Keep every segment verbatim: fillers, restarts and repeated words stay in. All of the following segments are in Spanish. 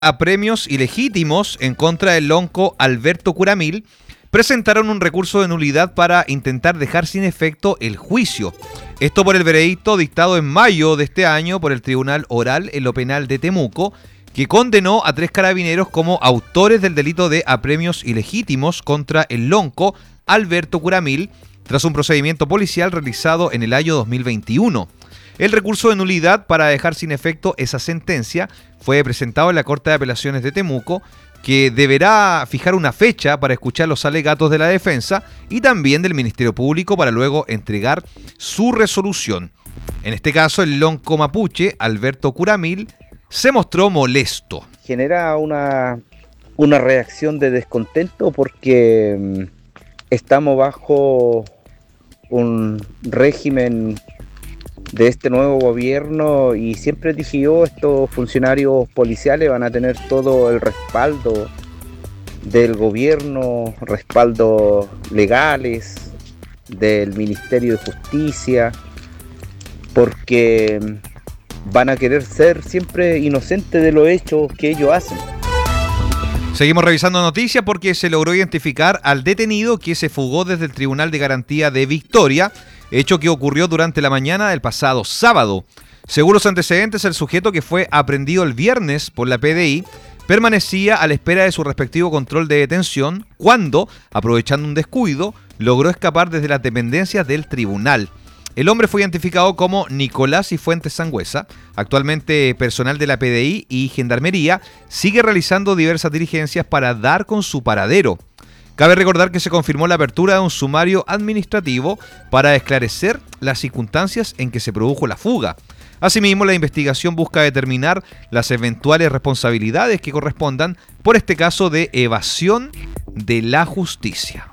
A premios ilegítimos en contra del lonco Alberto Curamil presentaron un recurso de nulidad para intentar dejar sin efecto el juicio. Esto por el veredicto dictado en mayo de este año por el Tribunal Oral en lo Penal de Temuco, que condenó a tres carabineros como autores del delito de apremios ilegítimos contra el lonco Alberto Curamil, tras un procedimiento policial realizado en el año dos mil veintiuno. El recurso de nulidad para dejar sin efecto esa sentencia fue presentado en la Corte de Apelaciones de Temuco, que deberá fijar una fecha para escuchar los alegatos de la defensa y también del Ministerio Público para luego entregar su resolución. En este caso, el lonco mapuche, Alberto Curamil, se mostró molesto. Genera una, una reacción de descontento porque estamos bajo un régimen de este nuevo gobierno y siempre dije yo, estos funcionarios policiales van a tener todo el respaldo del gobierno, respaldos legales, del Ministerio de Justicia, porque van a querer ser siempre inocentes de los hechos que ellos hacen. Seguimos revisando noticias porque se logró identificar al detenido que se fugó desde el Tribunal de Garantía de Victoria, hecho que ocurrió durante la mañana del pasado sábado. Según los antecedentes, el sujeto que fue aprehendido el viernes por la P D I permanecía a la espera de su respectivo control de detención cuando, aprovechando un descuido, logró escapar desde las dependencias del tribunal. El hombre fue identificado como Nicolás Cifuentes Sangüesa. Actualmente personal de la P D I y Gendarmería sigue realizando diversas diligencias para dar con su paradero. Cabe recordar que se confirmó la apertura de un sumario administrativo para esclarecer las circunstancias en que se produjo la fuga. Asimismo, la investigación busca determinar las eventuales responsabilidades que correspondan por este caso de evasión de la justicia.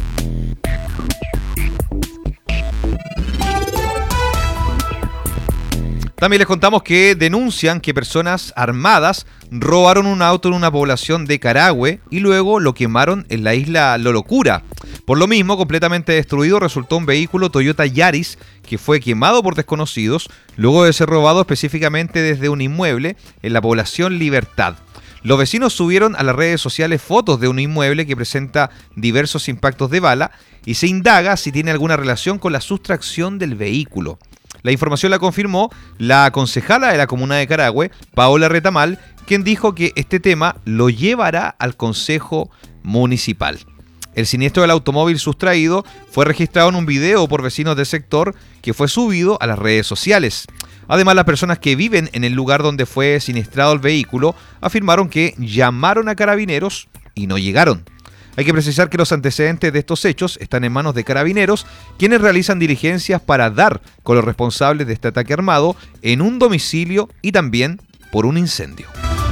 También les contamos que denuncian que personas armadas robaron un auto en una población de Carahue y luego lo quemaron en la isla Lolocura. Por lo mismo, completamente destruido resultó un vehículo Toyota Yaris que fue quemado por desconocidos luego de ser robado específicamente desde un inmueble en la población Libertad. Los vecinos subieron a las redes sociales fotos de un inmueble que presenta diversos impactos de bala y se indaga si tiene alguna relación con la sustracción del vehículo. La información la confirmó la concejala de la comuna de Carahue, Paola Retamal, quien dijo que este tema lo llevará al Consejo Municipal. El siniestro del automóvil sustraído fue registrado en un video por vecinos del sector que fue subido a las redes sociales. Además, las personas que viven en el lugar donde fue siniestrado el vehículo afirmaron que llamaron a carabineros y no llegaron. Hay que precisar que los antecedentes de estos hechos están en manos de carabineros, quienes realizan diligencias para dar con los responsables de este ataque armado en un domicilio y también por un incendio.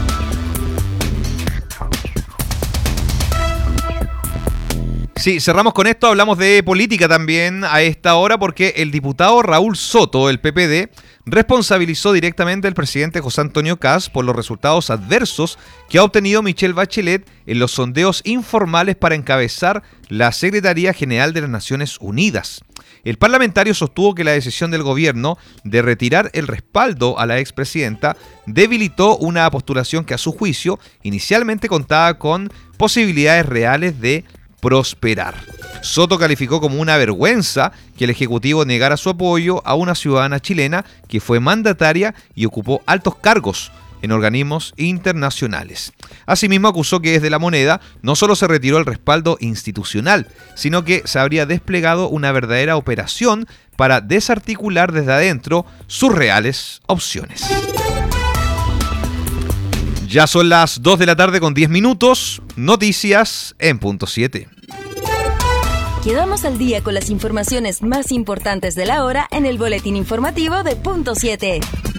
Sí, cerramos con esto, hablamos de política también a esta hora porque el diputado Raúl Soto, del P P D, responsabilizó directamente al presidente José Antonio Kast por los resultados adversos que ha obtenido Michelle Bachelet en los sondeos informales para encabezar la Secretaría General de las Naciones Unidas. El parlamentario sostuvo que la decisión del gobierno de retirar el respaldo a la expresidenta debilitó una postulación que a su juicio inicialmente contaba con posibilidades reales de prosperar. Soto calificó como una vergüenza que el Ejecutivo negara su apoyo a una ciudadana chilena que fue mandataria y ocupó altos cargos en organismos internacionales. Asimismo, acusó que desde la moneda no solo se retiró el respaldo institucional, sino que se habría desplegado una verdadera operación para desarticular desde adentro sus reales opciones. Ya son las dos de la tarde con diez minutos. Noticias en punto siete. Quedamos al día con las informaciones más importantes de la hora en el boletín informativo de punto siete.